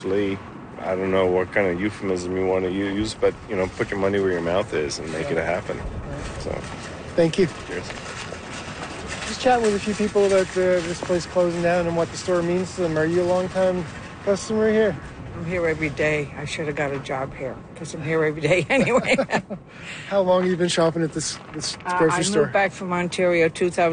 Lee, I don't know what kind of euphemism you want to use, but, put your money where your mouth is and make it happen. So, thank you. Cheers. Just chatting with a few people about this place closing down and what the store means to them. Are you a long-time customer here? I'm here every day. I should have got a job here because I'm here every day anyway. How long have you been shopping at this grocery store? I moved back from Ontario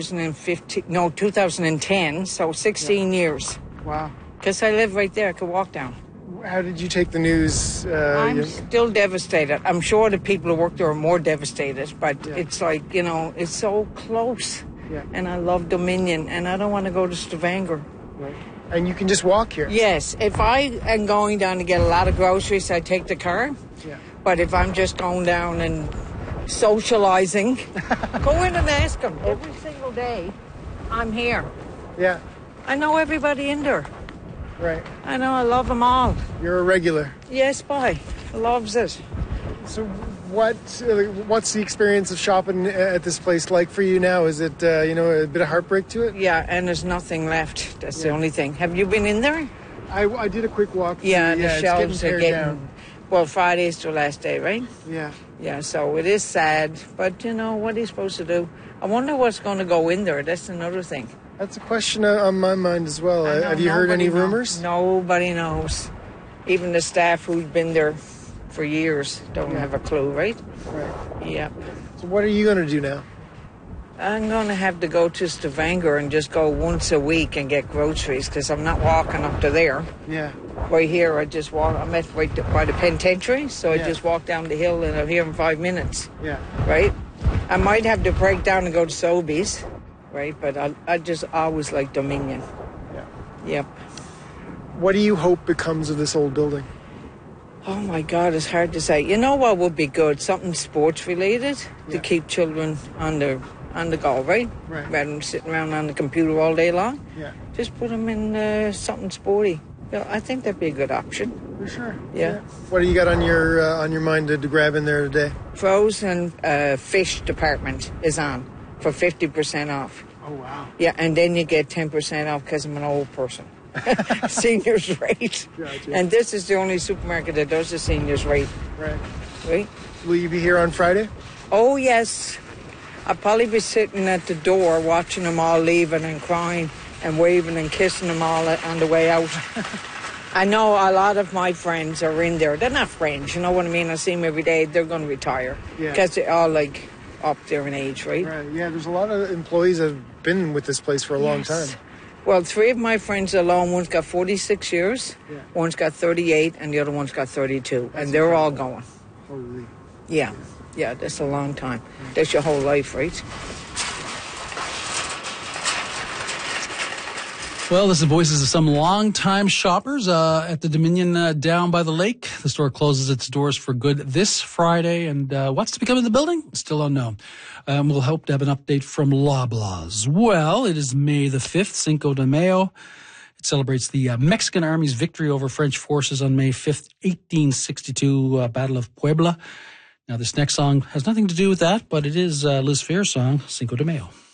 2010, so 16 years. Wow. Because I live right there. I could walk down. How did you take the news? I'm still devastated. I'm sure the people who work there are more devastated, but it's like, it's so close. Yeah. And I love Dominion, and I don't want to go to Stavanger. Right. And you can just walk here. Yes. If I am going down to get a lot of groceries, I take the car. Yeah. But if I'm just going down and socializing, go in and ask them. Every single day, I'm here. Yeah. I know everybody in there. Right. I know, I love them all. You're a regular. Yes, boy. Loves it. So what's the experience of shopping at this place like for you now? Is it, a bit of heartbreak to it? Yeah, and there's nothing left. That's the only thing. Have you been in there? I did a quick walk. Yeah, the shelves are getting down. Well, Friday's the last day, right? Yeah. Yeah, so it is sad. But, what are you supposed to do? I wonder what's going to go in there. That's another thing. That's a question on my mind as well. Have you heard any rumors? Nobody knows. Even the staff who've been there for years don't have a clue, right? Right. Yeah. So what are you going to do now? I'm going to have to go to Stavanger and just go once a week and get groceries because I'm not walking up to there. Yeah. Right here, I just walk. I'm at right by the penitentiary, so I just walk down the hill and I'm here in 5 minutes. Yeah. Right? I might have to break down and go to Sobeys, right? But I just always like Dominion. Yeah. Yep. What do you hope becomes of this old building? Oh my God, it's hard to say. You know what would be good? Something sports related to keep children on the go, right? Right. Rather than sitting around on the computer all day long. Yeah. Just put them in something sporty. I think that'd be a good option. For sure. Yeah. What do you got on your mind to grab in there today? Frozen fish department is on for 50% off. Oh, wow. Yeah, and then you get 10% off because I'm an old person. Seniors rate. Gotcha. And this is the only supermarket that does the seniors rate. Right. Right? Will you be here on Friday? Oh, yes. I'll probably be sitting at the door watching them all leaving and crying and waving and kissing them all on the way out. I know a lot of my friends are in there. They're not friends, you know what I mean? I see them every day. They're going to retire. Yeah. Because they're all, up there in age, right? Right. Yeah, there's a lot of employees that have been with this place for a long time. Well, 3 of my friends alone, one's got 46 years, one's got 38, and the other one's got 32. And they're all going. Holy. Yeah. Yeah, that's a long time. That's your whole life, right? Well, this is the voices of some longtime shoppers at the Dominion down by the lake. The store closes its doors for good this Friday, and what's to become of the building? Still unknown. We'll hope to have an update from Loblaws. Well, it is May the 5th, Cinco de Mayo. It celebrates the Mexican Army's victory over French forces on May 5th, 1862, Battle of Puebla. Now, this next song has nothing to do with that, but it is Liz Phair's song, Cinco de Mayo.